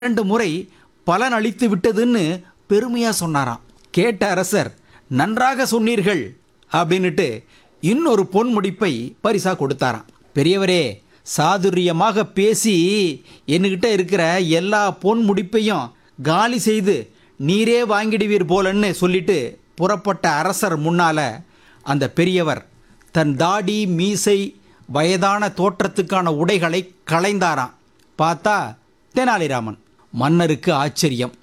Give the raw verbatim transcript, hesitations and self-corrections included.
இரண்டு முறை பலன் அளித்து விட்டதுன்னு பெருமையா சொன்னாராம். கேட்ட அரசர், நன்றாக சொன்னீர்கள் அப்படின்னுட்டு இன்னொரு பொன் முடிப்பை பரிசா கொடுத்தாராம். பெரியவரே, சாதுரியமாக பேசி என்கிட்ட இருக்கிற எல்லா பொன் முடிப்பையும் காலி செய்து நீரே வாங்கிடுவீர் போலன்னு சொல்லிட்டு புறப்பட்ட அரசர் முன்னால அந்த பெரியவர் தன் தாடி மீசை வயதான தோற்றத்துக்கான உடைகளை களைந்தாராம். பார்த்தா தெனாலிராமன். மன்னருக்கு ஆச்சரியம்.